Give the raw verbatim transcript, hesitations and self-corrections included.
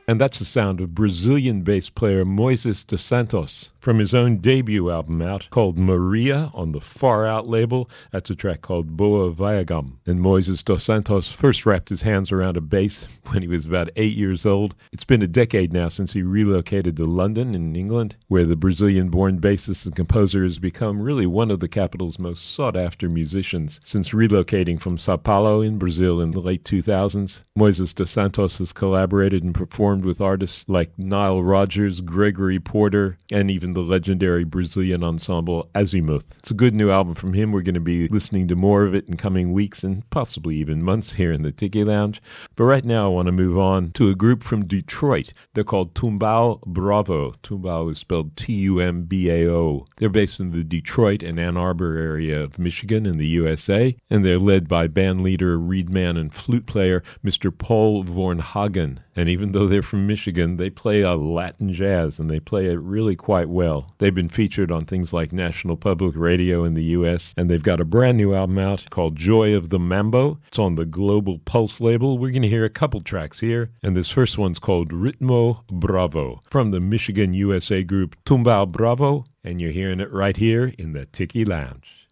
And that's the sound of Brazilian bass player Moises dos Santos from his own debut album out called Maria on the Far Out label. That's a track called Boa Viagam. And Moises dos Santos first wrapped his hands around a bass when he was about eight years old. It's been a decade now since he relocated to London in England, where the Brazilian-born bassist and composer has become really one of the capital's most sought-after musicians since relocating from Sao Paulo in Brazil in the late two thousands. Moises dos Santos has collaborated and performed with artists like Nile Rodgers, Gregory Porter, and even the legendary Brazilian ensemble Azimuth. It's a good new album from him. We're going to be listening to more of it in coming weeks and possibly even months here in the Tiki Lounge. But right now I want to move on to a group from Detroit. They're called Tumbao Bravo. Tumbao is spelled T U M B A O. They're based in the Detroit and Ann Arbor area of Michigan in the U S A, and they're led by band leader, reedman, and flute player Mister Paul Vornhagen. And even though they're from Michigan, they play a Latin jazz, and they play it really quite well. They've been featured on things like National Public Radio in the U S, and they've got a brand new album out called Joy of the Mambo. It's on the Global Pulse label. We're going to hear a couple tracks here, and this first one's called Ritmo Bravo from the Michigan U S A group Tumbao Bravo, and you're hearing it right here in the Tiki Lounge.